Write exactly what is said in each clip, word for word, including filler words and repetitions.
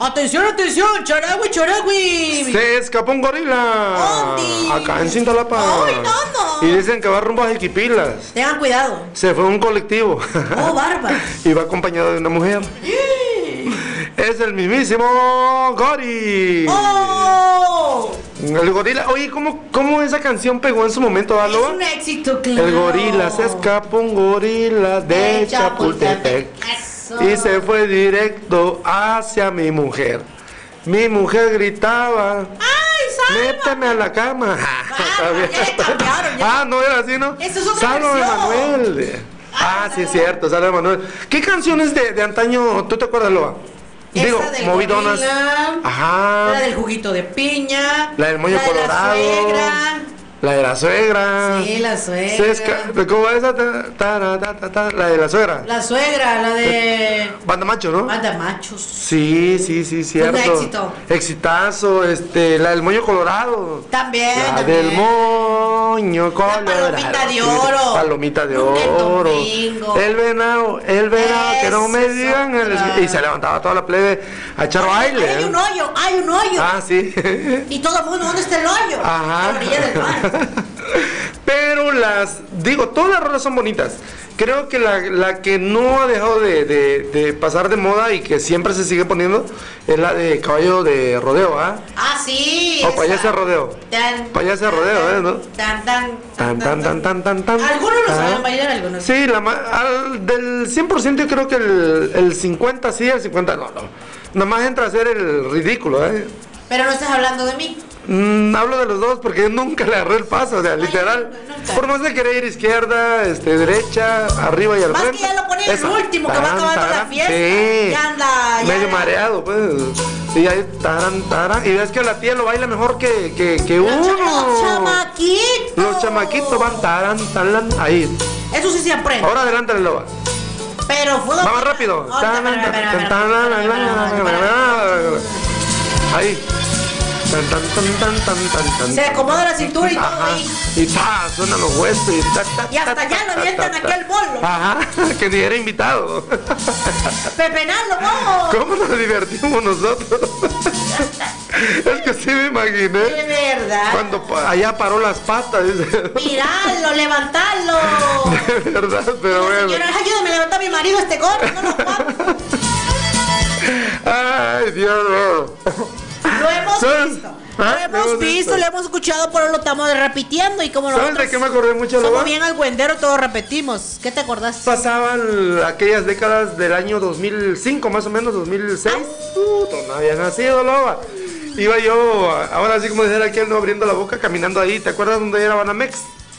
Atención, atención, charagüi, charagüi. Se escapó un gorila. ¿Dónde? Acá en Cintalapa. Ay, no, no. Y dicen que va rumbo a Jiquipilas. Tengan cuidado. Se fue un colectivo. Oh, bárbaro. Y va acompañado de una mujer. Es el mismísimo Gori. ¡Oh! El gorila. Oye, ¿cómo, cómo esa canción pegó en su momento, Es Aloha? un éxito, claro. El gorila se escapó, un gorila de, De Chapultepec. Chapultepec. Eso. Y se fue directo hacia mi mujer. Mi mujer gritaba: ¡Ay, salva! méteme a la cama. Ah, ya le cambiaron, ya. Ah, no era así, ¿no? Eso es otra Salva versión. Manuel. Ah, sí, es cierto, Salva Manuel. ¿Qué canciones de, de antaño tú te acuerdas, Loa? Esa Digo, del movidonas. gorila, Ajá. La del juguito de piña. La del moño la de colorado. La suegra. La de la suegra. Sí, la suegra. Se esca- ¿Cómo es esa? Ta, ta, ta, ta, ta, la de la suegra. La suegra, la de. Banda macho, ¿no? Banda machos. Sí, sí, sí, cierto. Un éxito. Exitazo, este, la del moño colorado. También. La también. del moño colorado. palomita de oro. Palomita de El oro. domingo. El venado, el venado, que no me Esa es digan. el- otra. y se levantaba toda la plebe a echar baile. Hay ¿eh? un hoyo, hay un hoyo. Ah, sí. Y todo el mundo, ¿dónde está el hoyo? Ajá. A la orilla del mar. Pero las, digo, todas las rolas son bonitas. Creo que la, la que no ha dejado de, de- de pasar de moda y que siempre se sigue poniendo es la de caballo de rodeo, ¿ah? Ah, sí. O esa. payasa de rodeo. Tan, Payasa de rodeo, ¿eh? ¿no? Tan, tan, Tan, tan, tan, tan, tan, tan. Algunos lo Ah. saben bailar, algunos. Sí, la, ma- al- del cien por ciento yo creo que el, el cincuenta sí, el cincuenta no, no. Nada más entra a hacer el ridículo, ¿eh? Pero no estás hablando de mí. Mm, hablo de los dos porque yo nunca le agarré el paso, o sea, literal. nunca. Por más de querer ir izquierda, este, derecha, arriba y al Más frente. que ya lo ponen el Esa. último que va Taran, acabando la taran, fiesta. Sí. Ya anda, ya medio anda. mareado, pues. Y ahí, taran, taran. Y ves que la tía lo baila mejor que, que, que Los, cha- uno. los chamaquitos. Los chamaquitos van taran, taran, ahí. Eso sí se aprende. Ahora adelántale, Loba. Pero fue. Va más rápido. Ahorita, espera, espera, espera, espera, espera, espera, espera. Ahí. Tan, tan, tan, tan, tan, tan, tan. Se acomoda la cintura y todo Ajá. ahí. Y ta, suenan los huesos y ta, ta, Y hasta ta, allá ta, lo ta, avientan ta, aquel ta. bolo. Ajá, que ni era invitado. Pepenalo, vos. ¿Cómo nos divertimos nosotros? Es que sí me imaginé. De verdad. Cuando pa- allá paró las patas, dice. Miralo, levantalo. De verdad, pero bueno. Señora, ayúdame a levantar a mi marido este gordo, no lo aguanto. Ay, Dios mío. Lo hemos ¿Sabes? visto. ¿Ah? Lo hemos visto, lo hemos escuchado, pero lo estamos repitiendo. Y como ¿Sabes nosotros de qué me acordé mucho, somos Loba? bien algüendero, todos repetimos. ¿Qué te acordás? Pasaban aquellas décadas del año dos mil cinco, más o menos, dos mil seis. Puto, no había nacido, Loba. Iba yo, ahora sí como decir aquel, no abriendo la boca, caminando ahí. ¿Te acuerdas dónde era Banamex?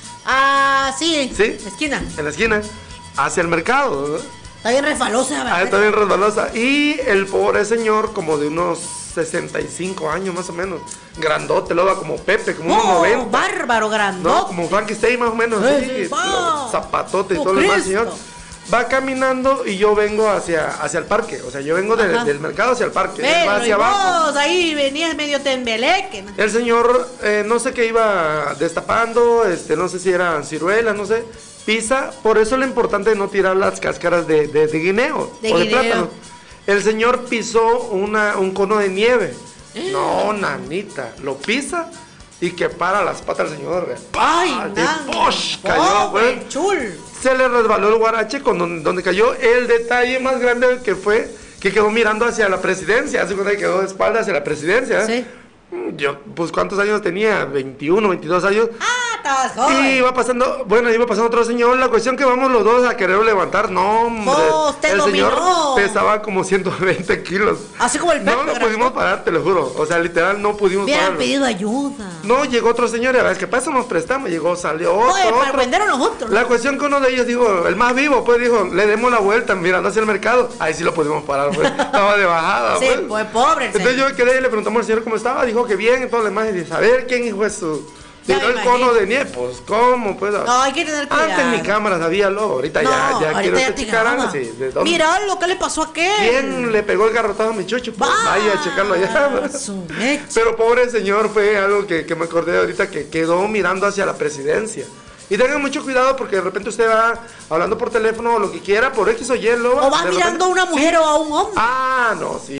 Ah, sí. Sí. Esquina. En la esquina, hacia el mercado, ¿no? Está bien refalosa, Ah, ¿verdad? está bien resbalosa. Y el pobre señor, como de unos sesenta y cinco años más o menos, grandote, Loba, como Pepe, como unos Oh, noventa. bárbaro, ¿No? grandote. Como Frankenstein más o menos, Sí, así, sí, va. los zapatotes y Oh, todo lo demás, Cristo. señor. Va caminando y yo vengo hacia, hacia el parque. O sea, yo vengo de- Ajá. del mercado hacia el parque. Él va Pero y hacia abajo. vos ahí venías medio tembeleque, ¿no? El señor, eh, no sé qué iba destapando, este, no sé si eran ciruelas, no sé. Pisa, por eso lo importante es no tirar las cáscaras de, de- de guineo De o de guineo. plátano. El señor pisó una, un cono de nieve. No, nanita, lo pisa y que para las patas al señor. Ay, ¡Pah! Y nada. ¡posh! Cayó, Pobre pues. chul. Se le resbaló el guarache con donde, donde cayó. El detalle más grande que fue que quedó mirando hacia la presidencia. Hace cuenta que quedó de espalda hacia la presidencia. Sí. Yo, pues, ¿cuántos años tenía? veintiuno, veintidós años. Ah, estabas Y joven. iba pasando, bueno, iba pasando otro señor. La cuestión que vamos los dos a querer levantar. No, hombre. Oh, usted el dominó. señor pesaba como ciento veinte kilos. Así como el Pepe. No lo grandote. pudimos parar, te lo juro. O sea, literal, no pudimos Hubieran parar. pedido ayuda. No, llegó otro señor y a ver qué pasa, nos prestamos. Llegó, salió otro. Oye, para otro. vender a nosotros. La cuestión que uno de ellos dijo, el más vivo, pues dijo, le demos la vuelta mirando hacia el mercado. Ahí sí lo pudimos parar, pues. Estaba de bajada, Sí, pues. pues pobre el Entonces señor. yo me quedé y le preguntamos al señor cómo estaba. Dijo que bien y todo lo demás. Y dice, a ver, ¿quién hijo es su? Ya Tiró me el imagino. cono de nieve. Pues, ¿cómo? Pues, No, hay que tener cuidado. antes mi cámara sabía lo. Ahorita No, ya, ya ahorita quiero ya que te checaran graba. así. ¿De dónde? Mira lo que le pasó a aquel. ¿Quién le pegó el garrotazo a mi chucho? Pues, Va, vaya a checarlo allá. su mecha. Pero pobre señor, fue algo que, que me acordé ahorita, que quedó mirando hacia la presidencia. Y tengan mucho cuidado porque de repente usted va hablando por teléfono o lo que quiera, por X o Y, lo O va de mirando a repente- una mujer Sí. o a un hombre. Ah, no, sí.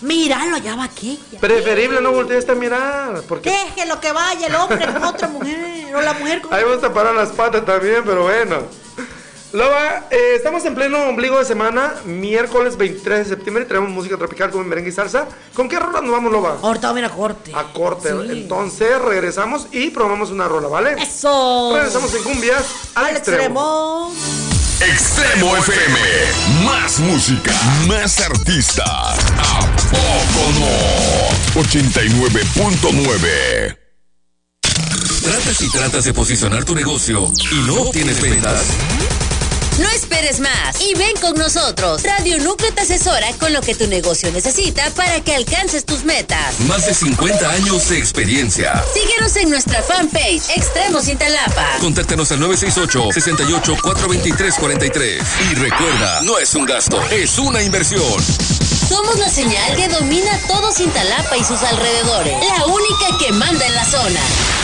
Míralo, ya va aquella. Preferible no voltees a mirar. Porque Deje lo que vaya el hombre con otra mujer. O la mujer con ahí vamos a parar las patas también, pero bueno. Loba, eh, estamos en pleno ombligo de semana, miércoles veintitrés de septiembre, y tenemos música tropical con merengue y salsa. ¿Con qué rola nos vamos, Loba? Ahorita vamos a ir a corte. A corte. Sí. Entonces regresamos y probamos una rola, ¿vale? Eso. Regresamos en cumbias al, Al extremo. extremo. Extremo F M. Más música, más artistas. ¿A poco no? ochenta y nueve punto nueve. ¿Tratas y tratas de posicionar tu negocio y no obtienes ventas? No esperes más y ven con nosotros. Radio Núcleo te asesora con lo que tu negocio necesita para que alcances tus metas. Más de cincuenta años de experiencia. Síguenos en nuestra fanpage Extremo Cintalapa. Contáctanos al nueve seis ocho, seis ocho, cuatro dos tres, cuatro tres. Y recuerda, no es un gasto, es una inversión. Somos la señal que domina todo Cintalapa y sus alrededores. La única que manda en la zona.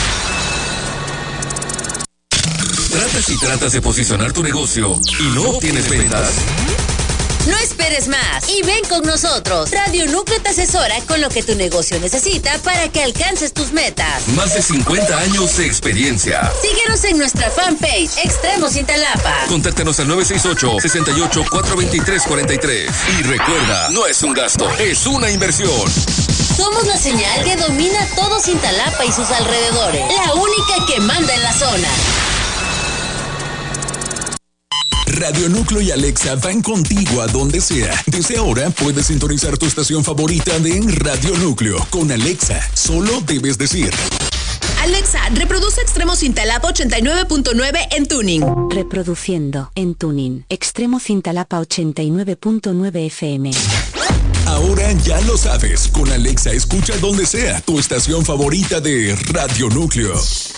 ¿Tratas y tratas de posicionar tu negocio y no obtienes ventas? No esperes más y ven con nosotros. Radio Núcleo te asesora con lo que tu negocio necesita para que alcances tus metas. Más de cincuenta años de experiencia. Síguenos en nuestra fanpage Extremo Cintalapa. Contáctanos al nueve seis ocho, seis ocho, cuatro dos tres, cuatro tres. Y recuerda, no es un gasto, es una inversión. Somos la señal que domina todo Cintalapa y sus alrededores. La única que manda en la zona. Radio Núcleo y Alexa van contigo a donde sea. Desde ahora puedes sintonizar tu estación favorita de Radio Núcleo. Con Alexa, solo debes decir: Alexa, reproduce Extremo Cintalapa ochenta y nueve punto nueve en tuning. Reproduciendo en tuning. Extremo Cintalapa ochenta y nueve punto nueve F M. Ahora ya lo sabes. Con Alexa escucha donde sea tu estación favorita de Radio Núcleo.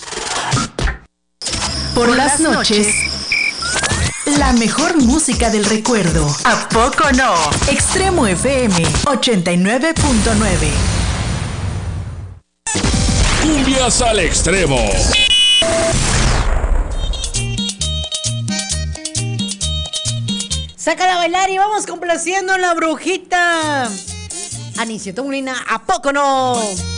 Por las noches, la mejor música del recuerdo. ¿A poco no? Extremo F M ochenta y nueve punto nueve. Cumbias al extremo. Sácala a bailar y vamos complaciendo a la brujita. Aniceto Molina, ¿a poco no?